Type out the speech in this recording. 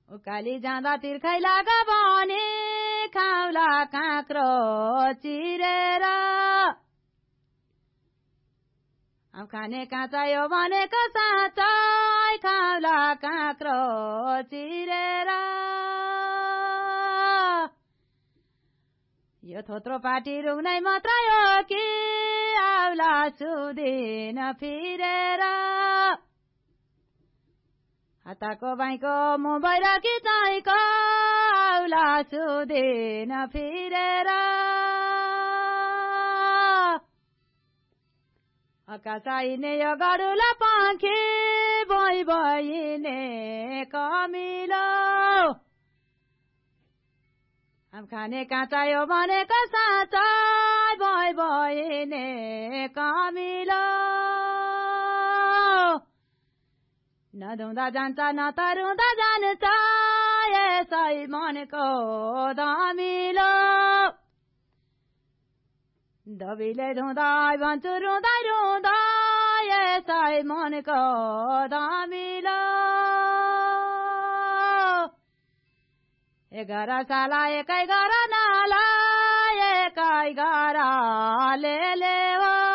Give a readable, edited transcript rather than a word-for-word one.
उकाली जाँदा तिर्खै लाग भने खाउला काँक्रो चिरेर अब खाने काँचायो भनेको साँच्चै खाउला काँक्रो चिरेर यो थोत्रो पाटी रुग्नै मात्रै हो कि आउला सुदिन फिरेर हाताको बाईको मोबाइल कि चाहिँको आउला सुदिन फिरेर अकासाइने यो गरुला पाखी बोइ बोइने कमिलो अब खाने काँचायो भनेको साँच्चै बोइ बोइने कमिलो नधुँदा जान्छ न त रुँदा जान्छ यसै मनको धमिलो दबिले धुँदै भन्छु रुँदै रुँदै यसै मनको धमिलो 11 साला एकै गर नाला एकै गर ले हो